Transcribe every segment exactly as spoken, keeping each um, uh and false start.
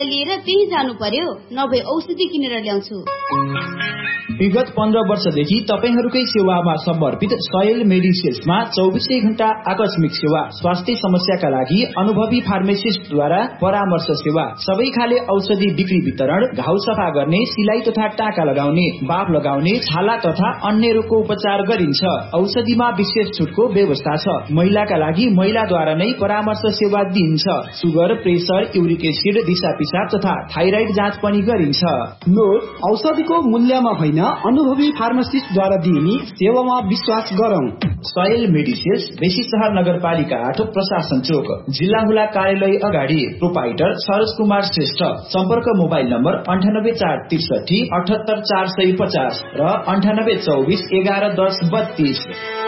लिएर त्यही जानु पर्यो, नभए औषधि किनेर ल्याउँछु। विगत पन्ध्र वर्षदेखि तपाईहरूकै सेवामा समर्पित सयल मेडिसिल्समा चौबिसै घण्टा आकस्मिक सेवा, स्वास्थ्य समस्याका लागि अनुभवी फार्मेसिस्टद्वारा परामर्श सेवा, सबै खाले औषधि बिक्री वितरण, घाउ सफा गर्ने, सिलाई तथा टाका लगाउने, बाफ लगाउने, छाला तथा अन्य रोगको उपचार गरिन्छ। औषधिमा विशेष छुटको व्यवस्था छ। महिलाका लागि महिलाद्वारा नै परामर्श सेवा दिइन्छ। सुगर, प्रेसर, युरिक एसिड, दिशा पिसाब तथा थाइराइड जाँच पनि गरिन्छ। नोट, औषधिको मूल्यमा होइन, अनुभवी फार्मासिस्टद्वारा दिइने सेवामा विश्वास गरौं। सयल मेडिसिल्स, बेसी सहर नगरपालिका आठ, प्रशासन चोक, जिल्ला हुला कार्यालय अगाडि। प्रोपाइटर सरोज कुमार श्रेष्ठ। सम्पर्क मोबाइल नम्बर अन्ठानब्बे चार त्रिसठी अठहत्तर चार सय पचास र अन्ठानब्बे चौबिस एघार दस बत्तीस।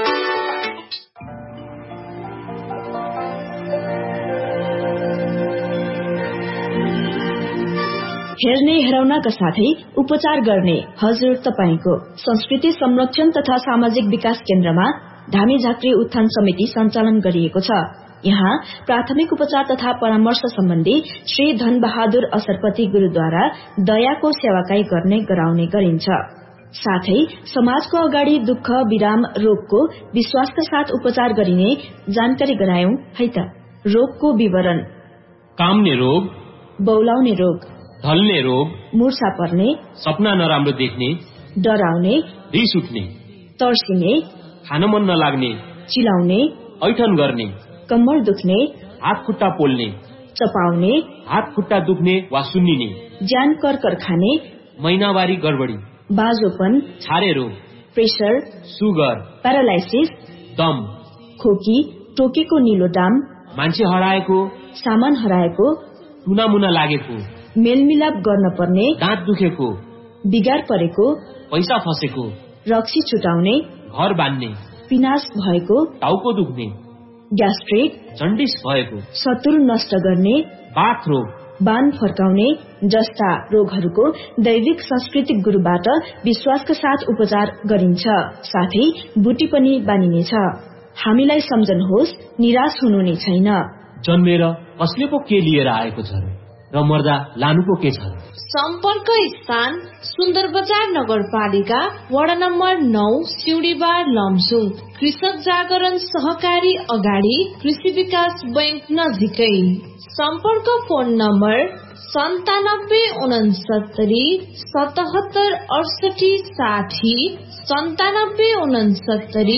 हेर्ने हेराउनका साथै उपचार गर्ने हजुर तपाईको संस्कृति संरक्षण तथा सामाजिक विकास केन्द्रमा धामी झाँक्री उत्थान समिति सञ्चालन गरिएको छ। यहाँ प्राथमिक उपचार तथा परामर्श सम्बन्धी श्री धन बहादुर असरपति गुरूद्वारा दयाको सेवाकाई गर्ने गराउने गरिन्छ। साथै समाजको अगाडि दुःख विराम रोगको विश्वासका साथ उपचार गरिने जानकारी गरायौं है त। रोगको विवरण: काम्ने रोग, बौलाउने रोग, ढल्ने रोग, मुर्छा पर्ने, सपना नराम्रो देख्ने, डराउने, रिस उठ्ने, तर्सिने, खान मन नलाग्ने, चिलाउने, ऐठन गर्ने, कम्मर दुख्ने, हात खुट्टा पोल्ने, चपाउने, हात खुट्टा दुख्ने वा सुन्निने, ज्यान करकर खाने, महिनावारी गडबडी, बाजोपन, छारे रोग, प्रेसर, सुगर, प्यारालाइसिस, दम, खोकी, टोकेको निलो दाम, मान्छे हराएको, सामान हराएको, टुनामुना लागेको, मेलमिलाप गर्न पर्ने, दाँत दुखेको, बिगार परेको, पैसा फसेको, रक्सी छुटाउने, घर बान्ने, पिनास भएको, टाउको दुख्ने, ग्यास्ट्रिक, जन्डिस भएको, शत्रु नष्ट गर्ने, बाथ रोग, बान फर्काउने जस्ता रोगहरूको दैविक सांस्कृतिक गुरुबाट विश्वासका साथ उपचार गरिन्छ। साथै बुटी पनि बानिनेछ। हामीलाई सम्झनुहोस्, निराश हुनु नै छैन। जन्मेर कसले पो के लिएर आएको छ र मर्दा लानुको के छ? सम्पर्क स्थान सुन्दर बजार नगरपालिका वडा नम्बर नौ, सिउडीबार, लमसुङ। कृषक जागरण सहकारी अगाडि, कृषि विकास बैंक नजिकै। सम्पर्क फोन नम्बर सन्तानब्बे उनसत्तरी सतहत्तर अडसठी साठी, सन्तानब्बे उनसत्तरी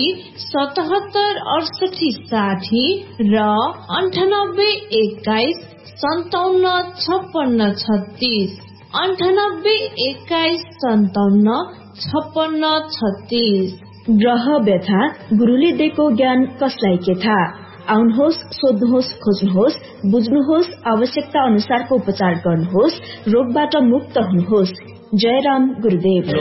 सतहत्तर अडसठी साठी र अन्ठानब्बे एक्काइस सन्ताउन्न छप्पन्न छत्तीस, अन्ठानब्बे एक्काइस सन्ताउन्न छप्पन्न छत्तीस। ग्रह व्यथा, गुरुले दिएको ज्ञान कसलाई के थाहा? आउनुहोस्, सोध्नुहोस्, खोज्नुहोस्, बुझ्नुहोस्, आवश्यकता अनुसारको उपचार गर्नुहोस्, रोगबाट मुक्त हुनुहोस्। जय राम गुरुदेव।